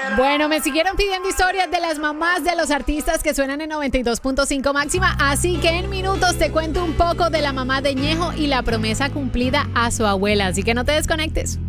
Bueno, me siguieron pidiendo historias de las mamás de los artistas que suenan en 92.5 máxima, así que en minutos te cuento un poco de la mamá de Ñejo y la promesa cumplida a su abuela, así que no te desconectes.